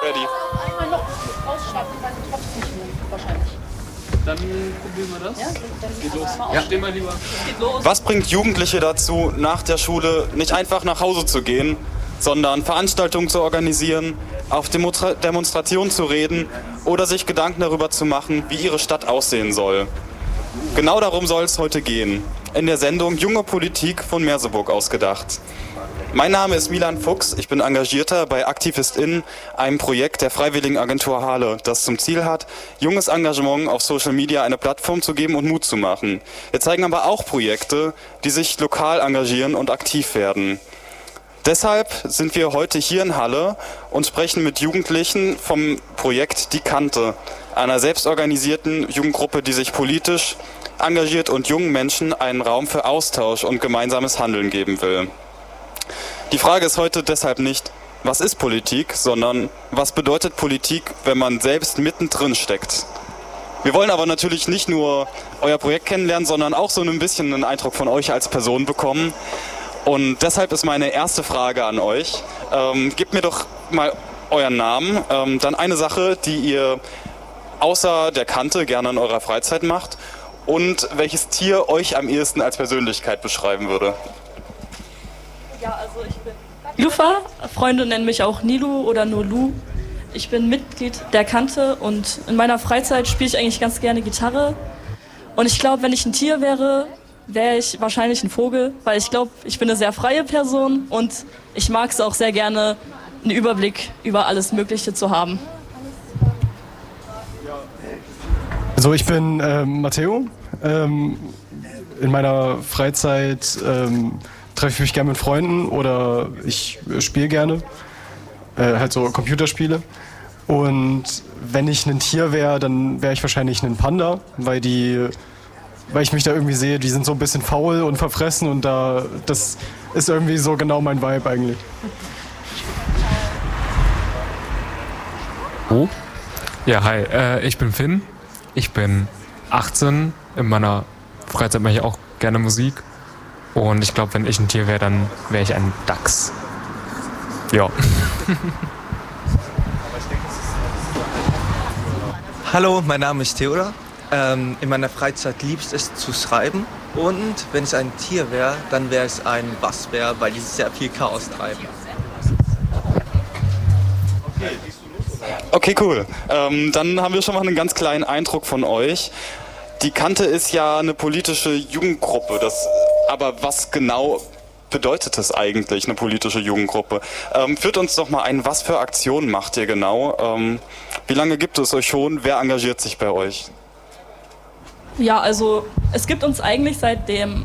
Ready. Einmal noch ausschalten, dann tropft es nicht mehr, wahrscheinlich. Dann probieren wir das. Ja, dann Geht los. Ja. Steh mal lieber. Geht los. Was bringt Jugendliche dazu, nach der Schule nicht einfach nach Hause zu gehen, sondern Veranstaltungen zu organisieren, auf Demonstrationen zu reden oder sich Gedanken darüber zu machen, wie ihre Stadt aussehen soll? Genau darum soll es heute gehen, in der Sendung Junge Politik von Merseburg ausgedacht. Mein Name ist Milan Fuchs, ich bin Engagierter bei AktivistInnen, einem Projekt der Freiwilligenagentur Halle, das zum Ziel hat, junges Engagement auf Social Media eine Plattform zu geben und Mut zu machen. Wir zeigen aber auch Projekte, die sich lokal engagieren und aktiv werden. Deshalb sind wir heute hier in Halle und sprechen mit Jugendlichen vom Projekt Die Kante, einer selbstorganisierten Jugendgruppe, die sich politisch engagiert und jungen Menschen einen Raum für Austausch und gemeinsames Handeln geben will. Die Frage ist heute deshalb nicht, was ist Politik, sondern was bedeutet Politik, wenn man selbst mittendrin steckt. Wir wollen aber natürlich nicht nur euer Projekt kennenlernen, sondern auch so ein bisschen einen Eindruck von euch als Person bekommen. Und deshalb ist meine erste Frage an euch. Gebt mir doch mal euren Namen, dann eine Sache, die ihr außer der Kante gerne in eurer Freizeit macht und welches Tier euch am ehesten als Persönlichkeit beschreiben würde. Ja, also ich bin Lufa, Freunde nennen mich auch Nilu oder nur Lu. Ich bin Mitglied der Kante und in meiner Freizeit spiele ich eigentlich ganz gerne Gitarre. Und ich glaube, wenn ich ein Tier wäre, wäre ich wahrscheinlich ein Vogel, weil ich glaube, ich bin eine sehr freie Person und ich mag es auch sehr gerne, einen Überblick über alles Mögliche zu haben. Also ich bin Matteo. In meiner Freizeit treffe ich mich gerne mit Freunden oder ich spiele gerne, halt so Computerspiele. Und wenn ich ein Tier wäre, dann wäre ich wahrscheinlich ein Panda, weil ich mich da irgendwie sehe, die sind so ein bisschen faul und verfressen und das ist irgendwie so genau mein Vibe eigentlich. Oh? Ja, hi, ich bin Finn, ich bin 18, in meiner Freizeit mache ich auch gerne Musik und ich glaube, wenn ich ein Tier wäre, dann wäre ich ein Dachs. Ja. Hallo, mein Name ist Theodor. In meiner Freizeit liebst es zu schreiben und wenn es ein Tier wäre, dann wäre es ein Waschbär, weil die sehr viel Chaos treiben. Okay, cool. Dann haben wir schon mal einen ganz kleinen Eindruck von euch. Die Kante ist ja eine politische Jugendgruppe. Aber was genau bedeutet das eigentlich, eine politische Jugendgruppe? Führt uns doch mal ein, was für Aktionen macht ihr genau? Wie lange gibt es euch schon? Wer engagiert sich bei euch? Ja, also es gibt uns eigentlich seit dem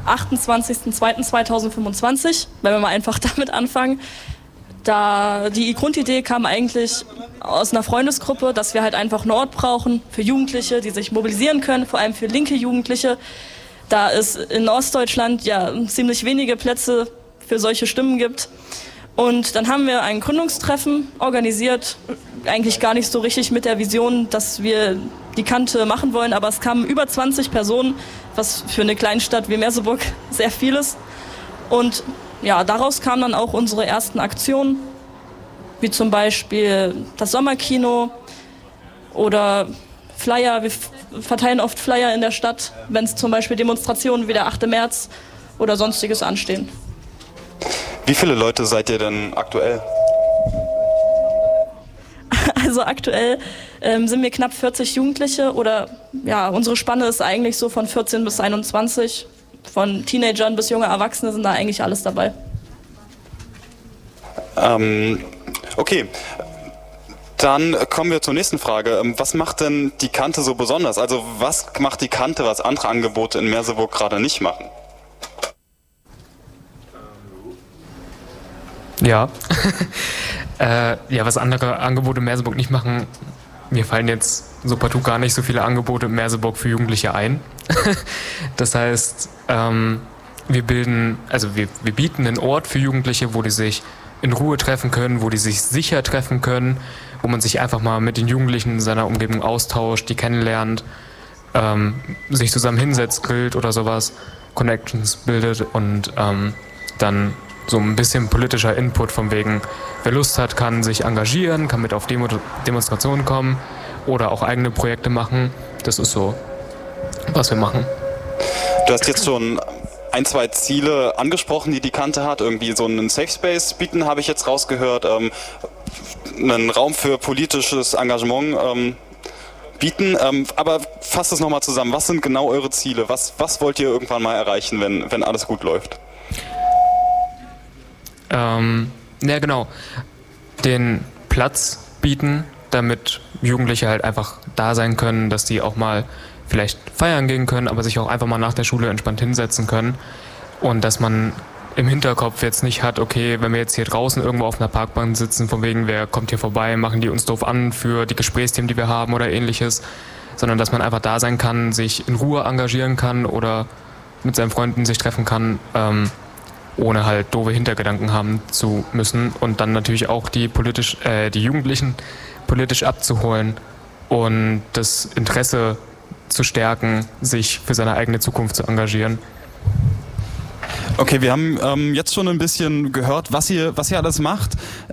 28.02.2025, wenn wir mal einfach damit anfangen. Die Grundidee kam eigentlich aus einer Freundesgruppe, dass wir halt einfach einen Ort brauchen für Jugendliche, die sich mobilisieren können, vor allem für linke Jugendliche. Da es in Ostdeutschland ja ziemlich wenige Plätze für solche Stimmen gibt. Und dann haben wir ein Gründungstreffen organisiert, eigentlich gar nicht so richtig mit der Vision, dass wir die Kante machen wollen, aber es kamen über 20 Personen, was für eine Kleinstadt wie Merseburg sehr viel ist. Und ja, daraus kamen dann auch unsere ersten Aktionen, wie zum Beispiel das Sommerkino oder Flyer. Wir verteilen oft Flyer in der Stadt, wenn es zum Beispiel Demonstrationen wie der 8. März oder sonstiges anstehen. Wie viele Leute seid ihr denn aktuell? Also aktuell sind wir knapp 40 Jugendliche oder ja, unsere Spanne ist eigentlich so von 14 bis 21. Von Teenagern bis junge Erwachsene sind da eigentlich alles dabei. Okay, dann kommen wir zur nächsten Frage. Was macht denn die Kante so besonders? Also was macht die Kante, was andere Angebote in Merseburg gerade nicht machen? Ja. Ja, was andere Angebote in Merseburg nicht machen, mir fallen jetzt so partout gar nicht so viele Angebote in Merseburg für Jugendliche ein. Das heißt, wir bieten einen Ort für Jugendliche, wo die sich in Ruhe treffen können, wo die sich sicher treffen können, wo man sich einfach mal mit den Jugendlichen in seiner Umgebung austauscht, die kennenlernt, sich zusammen hinsetzt, grillt oder sowas, Connections bildet und dann so ein bisschen politischer Input von wegen, wer Lust hat, kann sich engagieren, kann mit auf Demonstrationen kommen oder auch eigene Projekte machen. Das ist so, was wir machen. Du hast jetzt schon 1, 2 Ziele angesprochen, die Kante hat. Irgendwie so einen Safe Space bieten, habe ich jetzt rausgehört. Einen Raum für politisches Engagement bieten. Aber fasst das nochmal zusammen. Was sind genau eure Ziele? Was wollt ihr irgendwann mal erreichen, wenn alles gut läuft? Ja, genau. Den Platz bieten, damit Jugendliche halt einfach da sein können, dass die auch mal vielleicht feiern gehen können, aber sich auch einfach mal nach der Schule entspannt hinsetzen können. Und dass man im Hinterkopf jetzt nicht hat, okay, wenn wir jetzt hier draußen irgendwo auf einer Parkbank sitzen, von wegen, wer kommt hier vorbei, machen die uns doof an für die Gesprächsthemen, die wir haben oder ähnliches, sondern dass man einfach da sein kann, sich in Ruhe engagieren kann oder mit seinen Freunden sich treffen kann, ohne halt doofe Hintergedanken haben zu müssen und dann natürlich auch die Jugendlichen politisch abzuholen und das Interesse zu stärken, sich für seine eigene Zukunft zu engagieren. Okay, wir haben jetzt schon ein bisschen gehört, was ihr alles macht.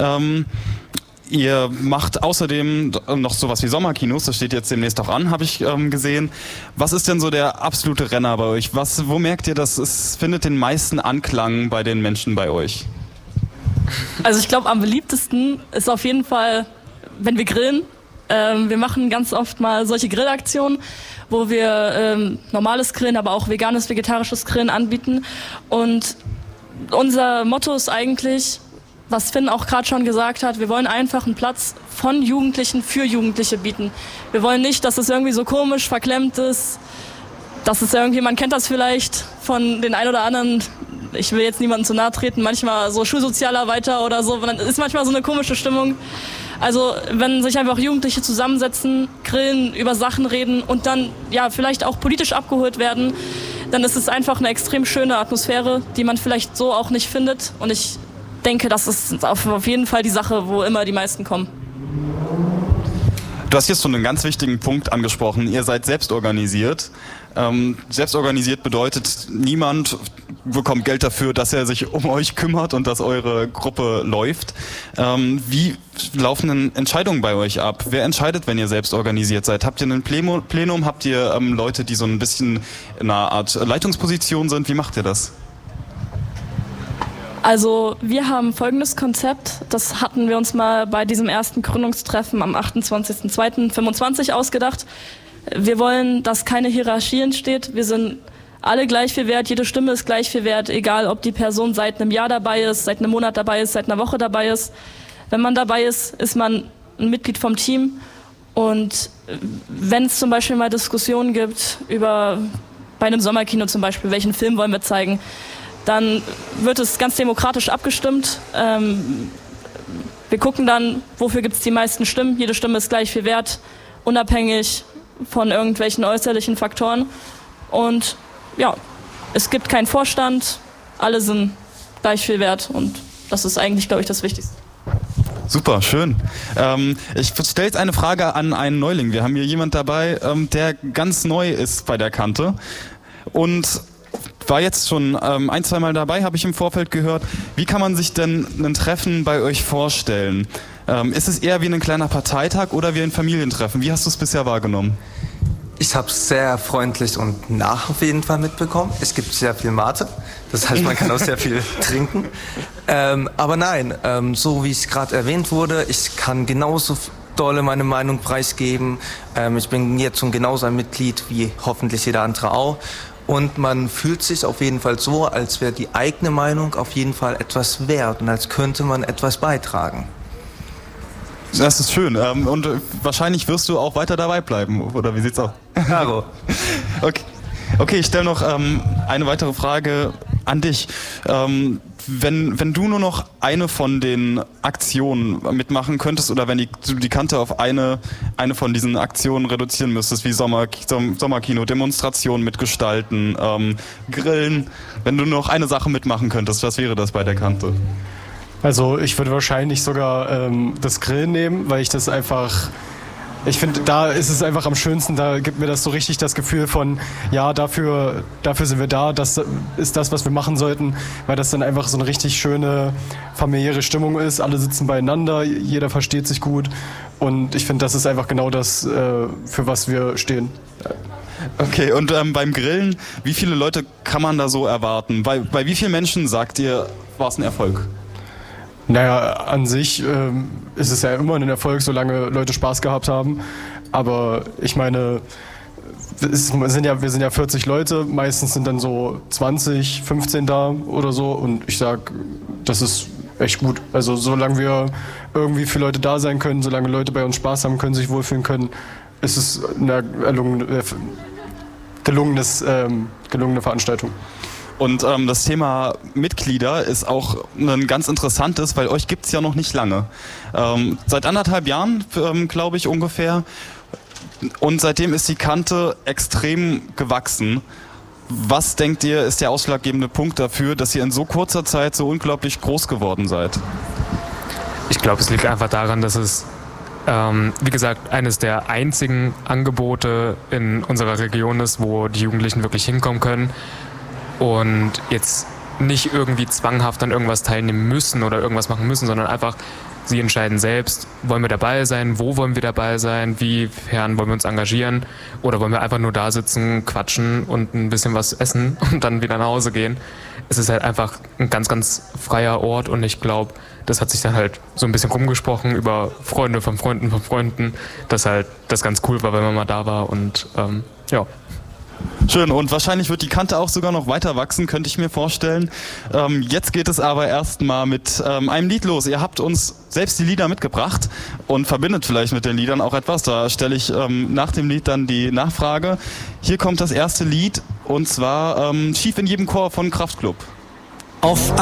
Ihr macht außerdem noch sowas wie Sommerkinos, das steht jetzt demnächst auch an, habe ich gesehen. Was ist denn so der absolute Renner bei euch? Wo merkt ihr, dass es findet den meisten Anklang bei den Menschen bei euch? Also ich glaube, am beliebtesten ist auf jeden Fall, wenn wir grillen. Wir machen ganz oft mal solche Grillaktionen, wo wir normales Grillen, aber auch veganes, vegetarisches Grillen anbieten. Und unser Motto ist eigentlich, was Finn auch gerade schon gesagt hat, wir wollen einfach einen Platz von Jugendlichen für Jugendliche bieten. Wir wollen nicht, dass es irgendwie so komisch, verklemmt ist, dass es irgendwie, man kennt das vielleicht von den ein oder anderen, ich will jetzt niemandem zu nahe treten, manchmal so Schulsozialarbeiter oder so, dann ist manchmal so eine komische Stimmung. Also wenn sich einfach Jugendliche zusammensetzen, grillen, über Sachen reden und dann ja vielleicht auch politisch abgeholt werden, dann ist es einfach eine extrem schöne Atmosphäre, die man vielleicht so auch nicht findet. Und ich denke, das ist auf jeden Fall die Sache, wo immer die meisten kommen. Du hast jetzt schon einen ganz wichtigen Punkt angesprochen. Ihr seid selbstorganisiert. Selbstorganisiert bedeutet, niemand bekommt Geld dafür, dass er sich um euch kümmert und dass eure Gruppe läuft. Wie laufen denn Entscheidungen bei euch ab? Wer entscheidet, wenn ihr selbst organisiert seid? Habt ihr ein Plenum? Habt ihr Leute, die so ein bisschen in einer Art Leitungsposition sind? Wie macht ihr das? Also wir haben folgendes Konzept, das hatten wir uns mal bei diesem ersten Gründungstreffen am 28.02.25 ausgedacht. Wir wollen, dass keine Hierarchie entsteht. Wir sind alle gleich viel wert, jede Stimme ist gleich viel wert, egal ob die Person seit einem Jahr dabei ist, seit einem Monat dabei ist, seit einer Woche dabei ist. Wenn man dabei ist, ist man ein Mitglied vom Team. Und wenn es zum Beispiel mal Diskussionen gibt über, bei einem Sommerkino zum Beispiel, welchen Film wollen wir zeigen, dann wird es ganz demokratisch abgestimmt. Wir gucken dann, wofür gibt es die meisten Stimmen. Jede Stimme ist gleich viel wert, unabhängig von irgendwelchen äußerlichen Faktoren. Und ja, es gibt keinen Vorstand, alle sind gleich viel wert und das ist eigentlich, glaube ich, das Wichtigste. Super, schön. Ich stelle jetzt eine Frage an einen Neuling. Wir haben hier jemand dabei, der ganz neu ist bei der Kante und war jetzt schon 1-2 Mal dabei, habe ich im Vorfeld gehört. Wie kann man sich denn ein Treffen bei euch vorstellen? Ist es eher wie ein kleiner Parteitag oder wie ein Familientreffen? Wie hast du es bisher wahrgenommen? Ich habe es sehr freundlich und nach auf jeden Fall mitbekommen. Es gibt sehr viel Mate, das heißt, man kann auch sehr viel trinken. Aber nein, so wie es gerade erwähnt wurde, ich kann genauso dolle meine Meinung preisgeben. Ich bin jetzt schon genauso ein Mitglied wie hoffentlich jeder andere auch. Und man fühlt sich auf jeden Fall so, als wäre die eigene Meinung auf jeden Fall etwas wert und als könnte man etwas beitragen. Das ist schön. Und wahrscheinlich wirst du auch weiter dabei bleiben, oder wie sieht's aus? Caro. Okay, ich stelle noch eine weitere Frage an dich. Wenn du nur noch eine von den Aktionen mitmachen könntest oder wenn du die Kante auf eine von diesen Aktionen reduzieren müsstest, wie Sommerkino, Demonstrationen mitgestalten, Grillen, wenn du nur noch eine Sache mitmachen könntest, was wäre das bei der Kante? Also ich würde wahrscheinlich sogar das Grillen nehmen, weil ich das einfach Ich finde, da ist es einfach am schönsten, da gibt mir das so richtig das Gefühl von, ja, dafür sind wir da, das ist das, was wir machen sollten, weil das dann einfach so eine richtig schöne familiäre Stimmung ist, alle sitzen beieinander, jeder versteht sich gut und ich finde, das ist einfach genau das, für was wir stehen. Okay, und beim Grillen, wie viele Leute kann man da so erwarten? Bei wie vielen Menschen, sagt ihr, war es ein Erfolg? Naja, an sich ist es ja immer ein Erfolg, solange Leute Spaß gehabt haben. Aber ich meine, wir sind ja 40 Leute, meistens sind dann so 20, 15 da oder so. Und ich sag, das ist echt gut. Also solange wir irgendwie für Leute da sein können, solange Leute bei uns Spaß haben können, sich wohlfühlen können, ist es eine gelungene Veranstaltung. Und das Thema Mitglieder ist auch ein ganz interessantes, weil euch gibt's ja noch nicht lange. Seit 1,5 Jahren, glaube ich, ungefähr. Und seitdem ist die Kante extrem gewachsen. Was denkt ihr, ist der ausschlaggebende Punkt dafür, dass ihr in so kurzer Zeit so unglaublich groß geworden seid? Ich glaube, es liegt einfach daran, dass es, wie gesagt, eines der einzigen Angebote in unserer Region ist, wo die Jugendlichen wirklich hinkommen können. Und jetzt nicht irgendwie zwanghaft an irgendwas teilnehmen müssen oder irgendwas machen müssen, sondern einfach, sie entscheiden selbst, wollen wir dabei sein, wo wollen wir dabei sein, wiefern wollen wir uns engagieren oder wollen wir einfach nur da sitzen, quatschen und ein bisschen was essen und dann wieder nach Hause gehen. Es ist halt einfach ein ganz, ganz freier Ort und ich glaube, das hat sich dann halt so ein bisschen rumgesprochen über Freunde von Freunden von Freunden, dass halt das ganz cool war, wenn man mal da war und ja. Schön, und wahrscheinlich wird die Kante auch sogar noch weiter wachsen, könnte ich mir vorstellen. Jetzt geht es aber erstmal mit einem Lied los. Ihr habt uns selbst die Lieder mitgebracht und verbindet vielleicht mit den Liedern auch etwas. Da stelle ich nach dem Lied dann die Nachfrage. Hier kommt das erste Lied und zwar Schief in jedem Chor von Kraftklub. Auf